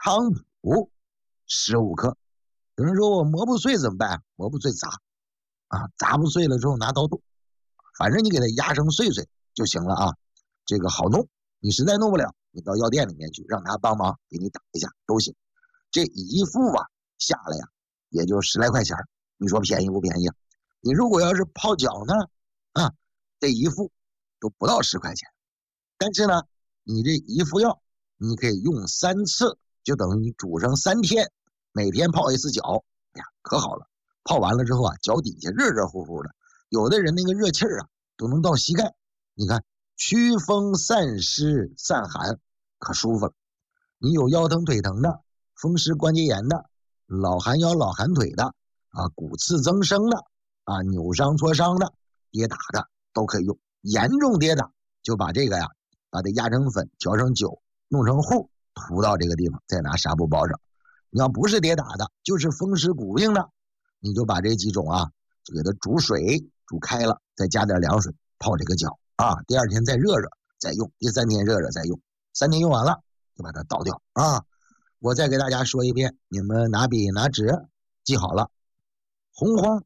菖蒲15克。有人说我磨不碎怎么办？磨不碎砸啊，砸不碎了之后拿刀剁，反正你给它压成碎碎就行了啊。这个好弄，你实在弄不了，你到药店里面去，让他帮忙给你打一下都行。这一副啊下来呀，也就10来块钱，你说便宜不便宜啊？你如果要是泡脚呢，啊，这一副都不到10块钱。但是呢，你这一副药，你可以用3次，就等于你煮上3天，每天泡1次脚，哎呀，可好了。泡完了之后啊，脚底下热热乎乎的，有的人那个热气儿啊都能到膝盖。你看，驱风散湿散寒，可舒服了。你有腰疼腿疼的，风湿关节炎的，老寒腰老寒腿的啊，骨刺增生的啊，扭伤挫伤的，跌打的都可以用。严重跌打就把这个呀，把它压成粉，调成酒，弄成糊，涂到这个地方，再拿纱布包上。你要不是跌打的，就是风湿骨病的，你就把这几种啊，就给它煮水煮开了，再加点凉水泡这个脚啊，第2天再热热再用，第3天热热再用，3天用完了就把它倒掉啊。我再给大家说一遍，你们拿笔拿纸记好了。红花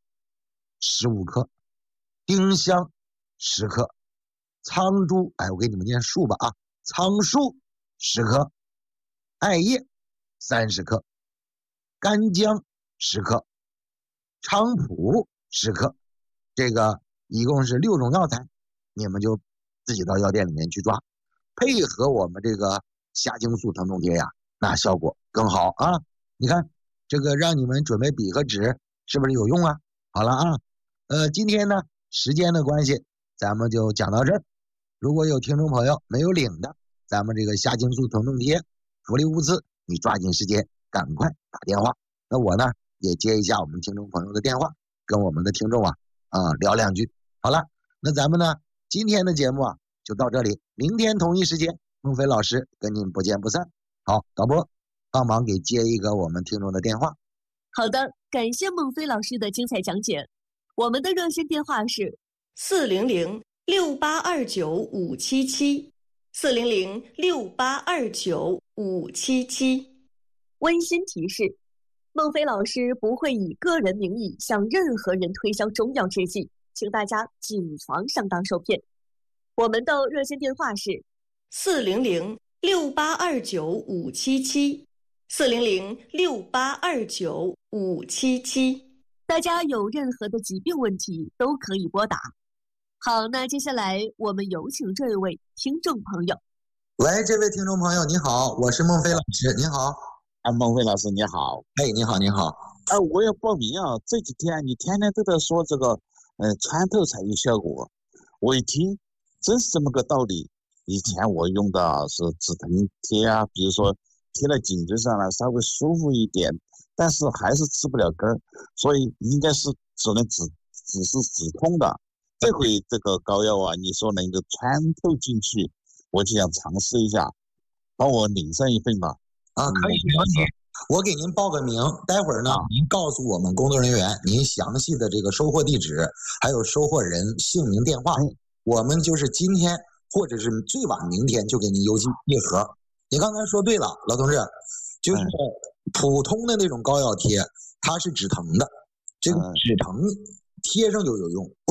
15克，丁香10克，苍术，哎，我给你们念数吧啊，苍术10克，艾叶30克，干姜10克，菖蒲10克，这个一共是6种药材，你们就自己到药店里面去抓，配合我们这个虾青素疼痛贴呀，那效果更好啊！你看这个让你们准备笔和纸，是不是有用啊？好了啊，今天呢时间的关系，咱们就讲到这儿。如果有听众朋友没有领的，咱们这个虾青素疼痛贴福利物资，你抓紧时间赶快打电话。那我呢也接一下我们听众朋友的电话，跟我们的听众聊2句。好了，那咱们呢今天的节目就到这里，明天同一时间孟非老师跟您不见不散。好，导播帮忙给接一个我们听众的电话。 好的，感谢孟非老师的精彩讲解。我们的热线电话是400-6829-577，400-6829-577。温馨提示：孟非老师不会以个人名义向任何人推销中药制剂，请大家谨防上当受骗。我们的热线电话是400-6829-577，400-6829-577。大家有任何的疾病问题都可以拨打。好，那接下来我们有请这位听众朋友。 喂，这位听众朋友你好，我是孟非老师，你好。 孟非老师你好。 哎，你好你好。 我要报名啊，这几天你天天都在说这个穿透才有效果，我一听真是这么个道理。以前我用的是止疼贴啊，比如说贴在颈椎上了稍微舒服一点，但是还是治不了根儿，所以应该是只能只是止痛的。这回这个膏药啊，你说能够穿透进去，我就想尝试一下，帮我领上一份吧。 可以，没问题。我给您报个名，待会儿呢，您告诉我们工作人员您详细的这个收货地址，还有收货人姓名电话，我们就是今天或者是最晚明天就给您邮寄一盒。你刚才说对了，老同志，就是普通的那种膏药贴，它是止疼的，这个止疼贴上就有用。